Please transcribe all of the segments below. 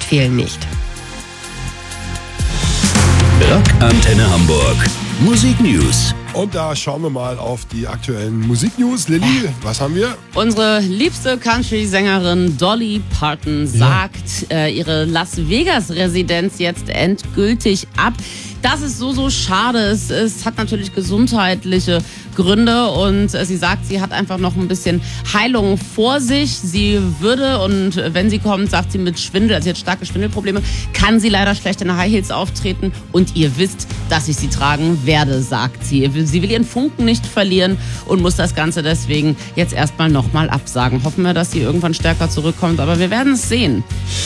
fehlen nicht. Rockantenne Hamburg. Musik News. Und da schauen wir mal auf die aktuellen Musiknews. Lilly, was haben wir? Unsere liebste Country-Sängerin Dolly Parton sagt ihre Las Vegas-Residenz jetzt endgültig ab. Das ist so schade. Es hat natürlich gesundheitliche Gründe und sie sagt, sie hat einfach noch ein bisschen Heilung vor sich. Sie würde, und wenn sie kommt, sagt sie mit Schwindel, also sie hat starke Schwindelprobleme, kann sie leider schlecht in High Heels auftreten und ihr wisst, dass ich sie tragen werde, sagt sie. Sie will ihren Funken nicht verlieren und muss das Ganze deswegen jetzt erstmal nochmal absagen. Hoffen wir, dass sie irgendwann stärker zurückkommt, aber wir werden es sehen.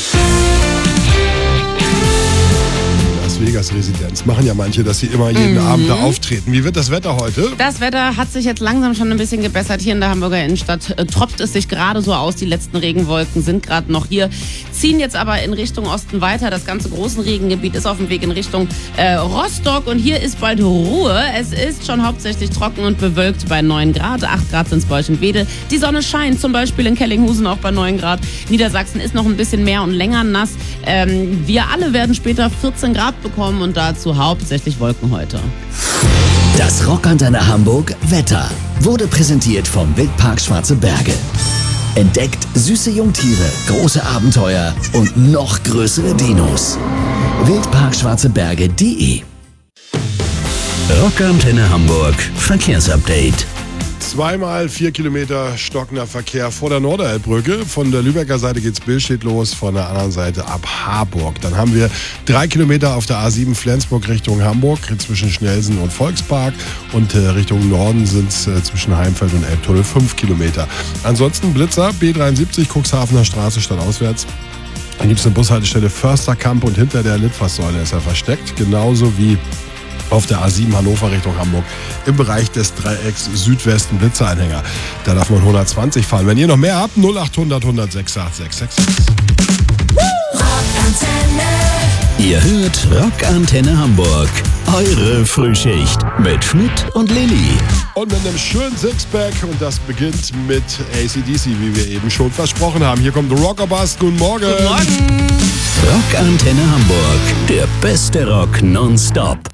Vegas-Residenz. Machen ja manche, dass sie immer jeden Abend da auftreten. Wie wird das Wetter heute? Das Wetter hat sich jetzt langsam schon ein bisschen gebessert. Hier in der Hamburger Innenstadt tropft es sich gerade so aus. Die letzten Regenwolken sind gerade noch hier, ziehen jetzt aber in Richtung Osten weiter. Das ganze große Regengebiet ist auf dem Weg in Richtung Rostock und hier ist bald Ruhe. Es ist schon hauptsächlich trocken und bewölkt bei 9 Grad. 8 Grad sind es bei euch in Wedel. Die Sonne scheint zum Beispiel in Kellinghusen auch bei 9 Grad. Niedersachsen ist noch ein bisschen mehr und länger nass. Wir alle werden später 14 Grad bekommen und dazu hauptsächlich Wolken heute. Das Rockantenne Hamburg Wetter wurde präsentiert vom Wildpark Schwarze Berge. Entdeckt süße Jungtiere, große Abenteuer und noch größere Dinos. Wildparkschwarzeberge.de. Rockantenne Hamburg Verkehrsupdate. 2x4 Kilometer stockender Verkehr vor der Norderelbbrücke. Von der Lübecker Seite geht's Billstedt los, von der anderen Seite ab Harburg. Dann haben wir 3 Kilometer auf der A7 Flensburg Richtung Hamburg, zwischen Schnelsen und Volkspark. Und Richtung Norden sind es zwischen Heimfeld und Elbtunnel 5 Kilometer. Ansonsten Blitzer, B73, Cuxhavener Straße stadtauswärts. Dann gibt es eine Bushaltestelle Försterkamp und hinter der Litfaßsäule ist er versteckt. Genauso wie auf der A7 Hannover Richtung Hamburg im Bereich des Dreiecks Südwesten Blitzeranhänger. Da darf man 120 fahren. Wenn ihr noch mehr habt, 0800 106 8666. Ihr hört Rockantenne Hamburg. Eure Frühschicht mit Schmidt und Lilly. Und mit einem schönen Sixpack. Und das beginnt mit AC/DC, wie wir eben schon versprochen haben. Hier kommt The Rockerbus. Guten Morgen. Guten Morgen. Rockantenne Hamburg. Der beste Rock nonstop.